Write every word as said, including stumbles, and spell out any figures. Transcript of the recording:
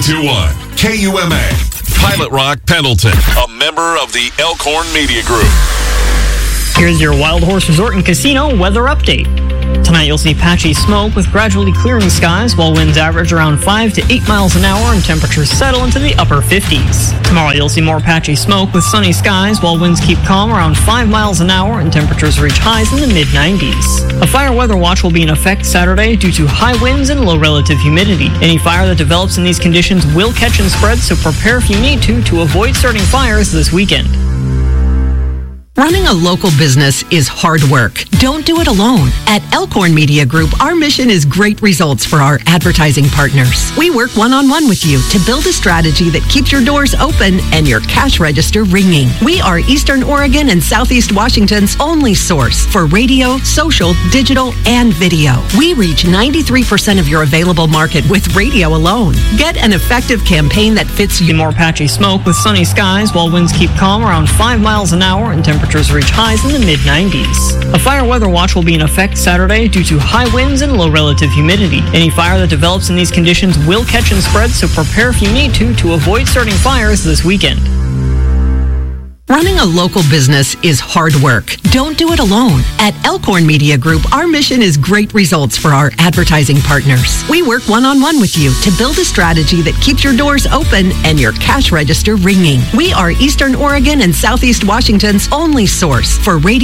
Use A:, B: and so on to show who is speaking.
A: two one K U M A. Pilot Rock Pendleton, a member of the Elkhorn Media Group.
B: Here's your Wild Horse Resort and Casino weather update. Tonight you'll see patchy smoke with gradually clearing skies while winds average around five to eight miles an hour and temperatures settle into the upper fifties. Tomorrow you'll see more patchy smoke with sunny skies while winds keep calm around five miles an hour and temperatures reach highs in the mid nineties. A fire weather watch will be in effect Saturday due to high winds and low relative humidity. Any fire that develops in these conditions will catch and spread, so prepare if you need to to avoid starting fires this weekend.
C: Running a local business is hard work. Don't do it alone. At Elkhorn Media Group, our mission is great results for our advertising partners. We work one-on-one with you to build a strategy that keeps your doors open and your cash register ringing. We are Eastern Oregon and Southeast Washington's only source for radio, social, digital, and video. We reach ninety-three percent of your available market with radio alone. Get an effective campaign that fits you.
B: More patchy smoke with sunny skies while winds keep calm around five miles an hour and temperatures reach highs in the mid nineties. A fire weather watch will be in effect Saturday due to high winds and low relative humidity. Any fire that develops in these conditions will catch and spread, so prepare if you need to to avoid starting fires this weekend.
C: Running a local business is hard work. Don't do it alone. At Elkhorn Media Group, our mission is great results for our advertising partners. We work one-on-one with you to build a strategy that keeps your doors open and your cash register ringing. We are Eastern Oregon and Southeast Washington's only source for radio